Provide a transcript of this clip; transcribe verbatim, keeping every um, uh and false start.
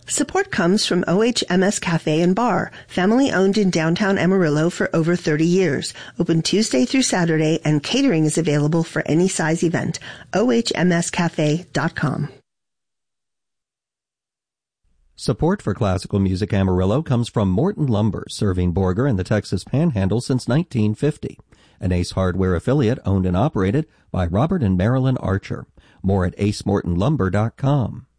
Support comes from O H M S Cafe and Bar, family-owned in downtown Amarillo for over thirty years. Open Tuesday through Saturday, and catering is available for any size event. O H M S cafe dot com. Support for Classical Music Amarillo comes from Morton Lumber, serving Borger and the Texas Panhandle since nineteen fifty. An Ace Hardware affiliate owned and operated by Robert and Marilyn Archer. More at ace morton lumber dot com.